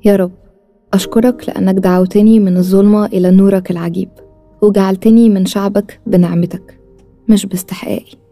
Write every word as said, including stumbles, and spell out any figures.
يا رب، أشكرك لأنك دعوتني من الظلمة إلى نورك العجيب، وجعلتني من شعبك بنعمتك مش باستحقاقي.